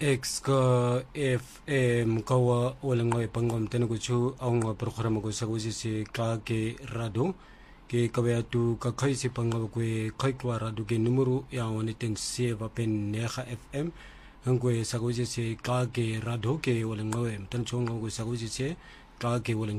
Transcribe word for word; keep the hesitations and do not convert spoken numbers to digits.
X ka F M kawa wala ngoy pangom tenu kuchu au ngo program ko sa kusi si ka ke rado ke kawaya tu ka kai si pangwa ko kai kwa rado ke numero ya woni teng se va pen neha F M ngwe sa kusi si ka ke rado ke wala ngoy tan chong ko sa kusi si ka ke wala